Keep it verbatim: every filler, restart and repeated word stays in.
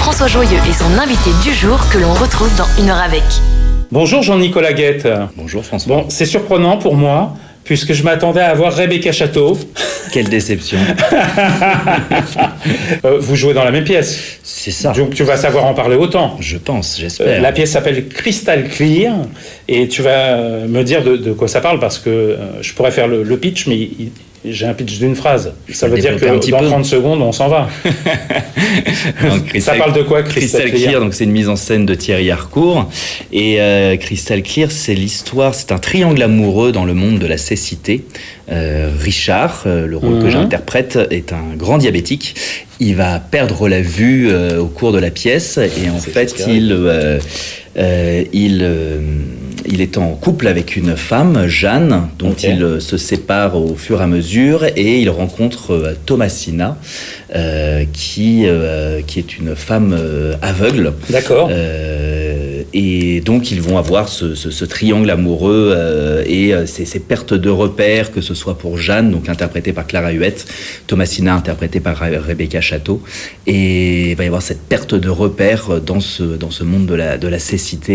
François Joyeux et son invité du jour que l'on retrouve dans Une heure avec. Bonjour Jean-Nicolas Guette. Bonjour François. Bon, c'est surprenant pour moi, puisque je m'attendais à voir Rebecca Château. Quelle déception. euh, vous jouez dans la même pièce. C'est ça. Donc tu vas savoir en parler autant. Je pense, j'espère. Euh, la pièce s'appelle Crystal Clear, et tu vas me dire de, de quoi ça parle, parce que euh, je pourrais faire le, le pitch, mais il, j'ai un pitch d'une phrase. Ça veut dire que dans peu. trente secondes, on s'en va. Donc, Crystal, ça parle de quoi, Crystal, Crystal Clear, Clear donc c'est une mise en scène de Thierry Harcourt. Et euh, Crystal Clear, c'est l'histoire, c'est un triangle amoureux dans le monde de la cécité. Euh, Richard, euh, le rôle mmh. que j'interprète, est un grand diabétique. Il va perdre la vue euh, au cours de la pièce, et en c'est fait, il, euh, euh, il, euh, il est en couple avec une femme, Jeanne, dont okay. il euh, se sépare au fur et à mesure, et il rencontre euh, Thomasina, euh, qui, euh, qui est une femme euh, aveugle. D'accord. Euh, et donc, ils vont avoir ce, ce, ce triangle amoureux euh, et euh, ces, ces pertes de repères, que ce soit pour Jeanne, donc interprétée par Clara Huette, Thomasina, interprétée par Rebecca Château. Et il va y avoir cette perte de repères dans ce, dans ce monde de la, de la cécité.